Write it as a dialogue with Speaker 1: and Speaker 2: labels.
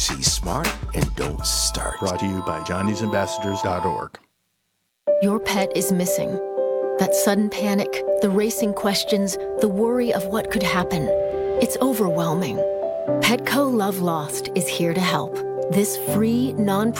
Speaker 1: See smart and don't start.
Speaker 2: Brought to you by johnny'sambassadors.org.
Speaker 3: Your pet is missing. That sudden panic, the racing questions, the worry of what could happen. It's overwhelming. Petco Love Lost is here to help. This free, non